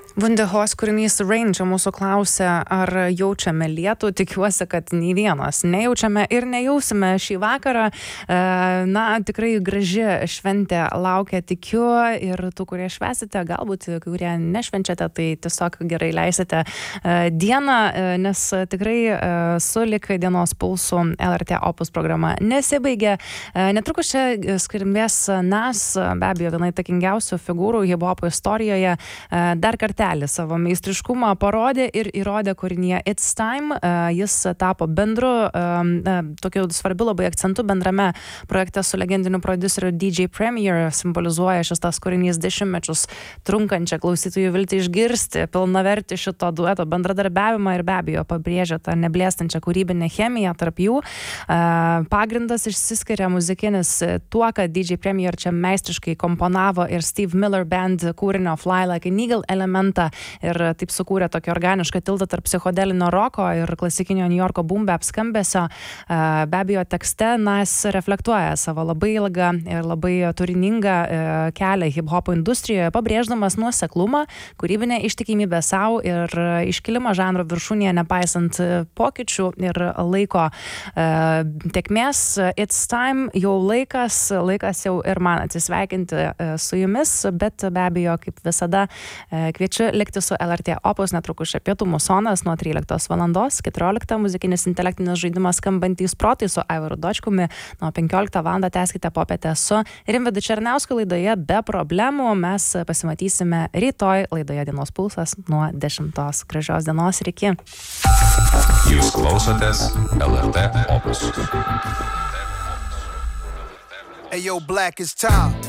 Wunderhorse kūrinys Rain čia mūsų klausia, ar jaučiame lietų. Tikiuosi, kad nei vienas nejaučiame ir nejausime šį vakarą. Na, tikrai graži šventė laukia, tikiu, ir tų, kurie švęsite, galbūt kurie nešvenčiate, tai tiesiog gerai leisite dieną, nes tikrai sulik dienos pulsų LRT Opus programa nesibaigė. Netrukus čia skambės Nas, be abejo, viena įtakingiausių figūrų hip-hopo istorijoje, dar kartelį savo meistriškumą parodė ir įrodė kūrinyje It's Time. Jis tapo bendru, tokiu svarbiu labai akcentu bendrame projekte su legendiniu produceriu DJ Premier. Simbolizuoja šis tas kūrinys 10 metus trunkančią klausytojų viltį išgirsti pilnavertį šito dueto bendradarbiavimą ir be abejo pabrėžia tą neblėstančią kūrybinę chemiją tarp jų. Pagrindas išsiskiria muzikinis tuo, kad DJ Premier čia meistriškai komponavo ir Steve Miller Band kūrinio Fly Like an Eagle elementą ir taip sukūrė tokį organišką tiltą tarp psichodelinio roko ir klasikinio New Yorko boom bap skambesio. Be abejo, tekste Nas reflektuoja savo labai ilgą ir labai turiningą kelią hip-hopo industrijoje, pabrėždamas nuoseklumą, kūrybinę ištikimybę savo ir iškilimą žanro viršūnėje, nepaisant pokyčių ir laiko tėkmės. It's Time, jau laikas jau ir man atsisveikinti su jumis, bet be abejo, kaip visada, kviečiu likti su LRT Opus, netrukus čia pietų musonas nuo 13 valandos, 14 muzikinis intelektinis žaidimas Skambantys protai su Aivaru Dočkumi, nuo 15 valandą tęskite popietę su Rimvydu Černiausku laidoje Be problemų. Mes pasimatysime rytoj laidoje Dienos pulsas nuo 10. Gražios dienos ir iki. Jūs klausotės LRT Opus. Hey yo, Black, it's time.